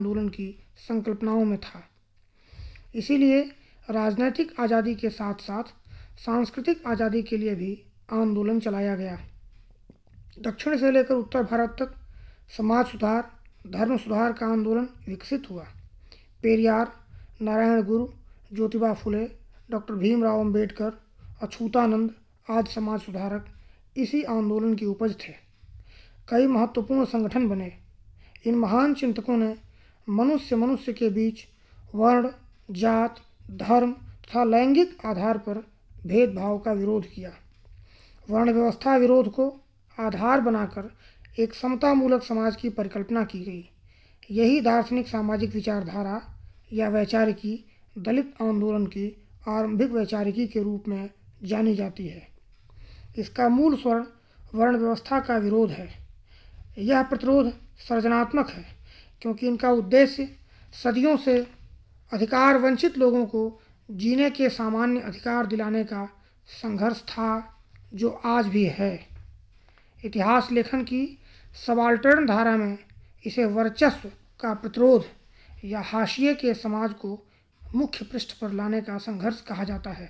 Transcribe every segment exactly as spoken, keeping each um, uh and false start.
आंदोलन की संकल्पनाओं में था। इसीलिए राजनैतिक आज़ादी के साथ साथ सांस्कृतिक आज़ादी के लिए भी आंदोलन चलाया गया। दक्षिण से लेकर उत्तर भारत तक समाज सुधार, धर्म सुधार का आंदोलन विकसित हुआ। पेरियार, नारायण गुरु, ज्योतिबा फुले, डॉक्टर भीमराव अंबेडकर, अछूतानंद आदि समाज सुधारक इसी आंदोलन की उपज थे। कई महत्वपूर्ण संगठन बने। इन महान चिंतकों ने मनुष्य मनुष्य के बीच वर्ण, जात, धर्म तथा लैंगिक आधार पर भेदभाव का विरोध किया। वर्ण व्यवस्था विरोध को आधार बनाकर एक समतामूलक समाज की परिकल्पना की गई। यही दार्शनिक सामाजिक विचारधारा या वैचारिकी दलित आंदोलन की आरंभिक वैचारिकी के रूप में जानी जाती है। इसका मूल स्वर वर्ण व्यवस्था का विरोध है। यह प्रतिरोध सृजनात्मक है क्योंकि इनका उद्देश्य सदियों से अधिकार वंचित लोगों को जीने के सामान्य अधिकार दिलाने का संघर्ष था, जो आज भी है। इतिहास लेखन की सबाल्टर्न धारा में इसे वर्चस्व का प्रतिरोध या हाशिए के समाज को मुख्य पृष्ठ पर लाने का संघर्ष कहा जाता है।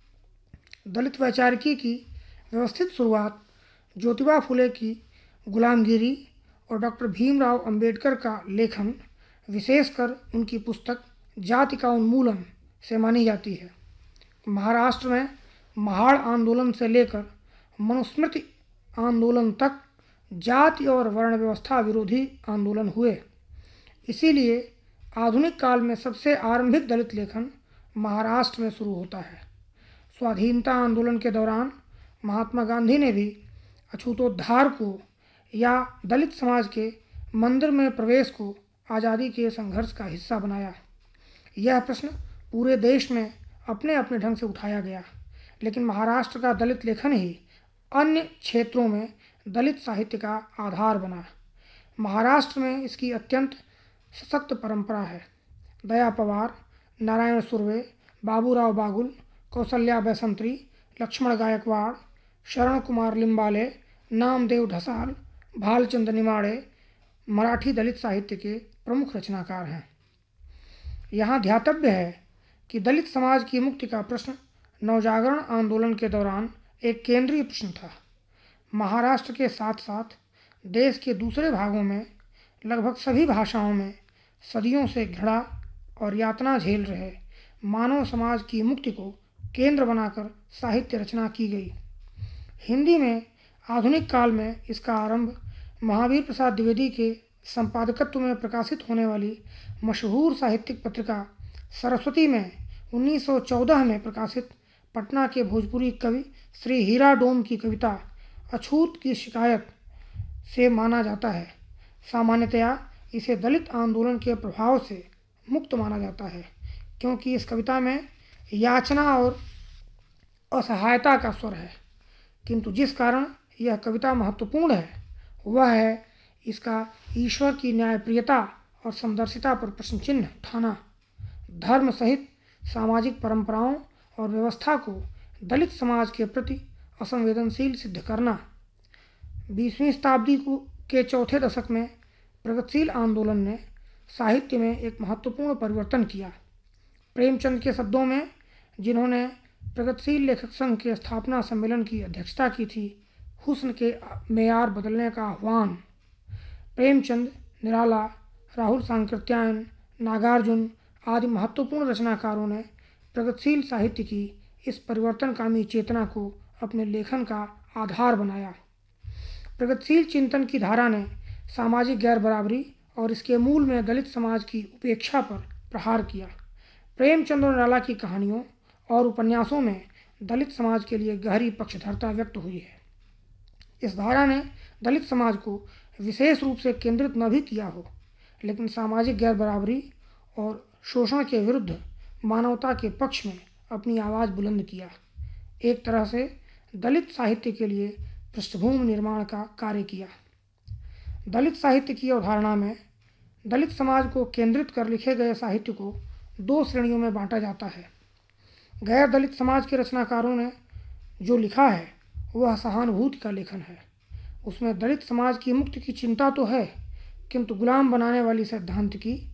दलित वैचारिकी की व्यवस्थित शुरुआत ज्योतिबा फुले की गुलामगिरी और डॉक्टर भीमराव अंबेडकर का लेखन, विशेषकर उनकी पुस्तक जाति का उन्मूलन से मानी जाती है। महाराष्ट्र में महाड़ आंदोलन से लेकर मनुस्मृति आंदोलन तक जाति और वर्ण व्यवस्था विरोधी आंदोलन हुए। इसीलिए आधुनिक काल में सबसे आरंभिक दलित लेखन महाराष्ट्र में शुरू होता है। स्वाधीनता आंदोलन के दौरान महात्मा गांधी ने भी अछूतोद्धार को या दलित समाज के मंदिर में प्रवेश को आज़ादी के संघर्ष का हिस्सा बनाया। यह प्रश्न पूरे देश में अपने अपने ढंग से उठाया गया, लेकिन महाराष्ट्र का दलित लेखन ही अन्य क्षेत्रों में दलित साहित्य का आधार बना। महाराष्ट्र में इसकी अत्यंत सशक्त परंपरा है। दया पवार, नारायण सुर्वे, बाबूराव बागुल, कौशल्या बैसंत्री, लक्ष्मण गायकवाड़, शरण कुमार लिंबाले, नामदेव ढसाल, भालचंद निमाड़े मराठी दलित साहित्य के प्रमुख रचनाकार हैं। यहाँ ध्यातव्य है कि दलित समाज की मुक्ति का प्रश्न नवजागरण आंदोलन के दौरान एक केंद्रीय प्रश्न था। महाराष्ट्र के साथ साथ देश के दूसरे भागों में लगभग सभी भाषाओं में सदियों से घृणा और यातना झेल रहे मानव समाज की मुक्ति को केंद्र बनाकर साहित्य रचना की गई। हिंदी में आधुनिक काल में इसका आरंभ महावीर प्रसाद द्विवेदी के संपादकत्व में प्रकाशित होने वाली मशहूर साहित्यिक पत्रिका सरस्वती में उन्नीस सौ चौदह में प्रकाशित पटना के भोजपुरी कवि श्री हीरा डोम की कविता अछूत की शिकायत से माना जाता है। सामान्यतया इसे दलित आंदोलन के प्रभाव से मुक्त माना जाता है, क्योंकि इस कविता में याचना और असहायता का स्वर है। किंतु जिस कारण यह कविता महत्वपूर्ण है वह है इसका ईश्वर की न्यायप्रियता और समदर्शिता पर प्रश्न चिन्ह उठाना। धर्म सहित सामाजिक परंपराओं और व्यवस्था को दलित समाज के प्रति असंवेदनशील सिद्ध करना। बीसवीं शताब्दी को के चौथे दशक में प्रगतिशील आंदोलन ने साहित्य में एक महत्वपूर्ण परिवर्तन किया। प्रेमचंद के शब्दों में, जिन्होंने प्रगतिशील लेखक संघ के स्थापना सम्मेलन की अध्यक्षता की थी, हुस्न के मेयार बदलने का आह्वान। प्रेमचंद, निराला, राहुल सांकृत्यायन, नागार्जुन आदि महत्वपूर्ण रचनाकारों ने प्रगतिशील साहित्य की इस परिवर्तनकामी चेतना को अपने लेखन का आधार बनाया। प्रगतिशील चिंतन की धारा ने सामाजिक गैर बराबरी और इसके मूल में दलित समाज की उपेक्षा पर प्रहार किया। प्रेमचंद और निराला की कहानियों और उपन्यासों में दलित समाज के लिए गहरी पक्षधरता व्यक्त हुई है। इस धारा ने दलित समाज को विशेष रूप से केंद्रित न भी किया हो, लेकिन सामाजिक गैर बराबरी और शोषण के विरुद्ध मानवता के पक्ष में अपनी आवाज़ बुलंद किया। एक तरह से दलित साहित्य के लिए पृष्ठभूमि निर्माण का कार्य किया। दलित साहित्य की अवधारणा में दलित समाज को केंद्रित कर लिखे गए साहित्य को दो श्रेणियों में बांटा जाता है। गैर दलित समाज के रचनाकारों ने जो लिखा है वह सहानुभूति का लेखन है। उसमें दलित समाज की मुक्ति की चिंता तो है, किंतु गुलाम बनाने वाली सिद्धांत की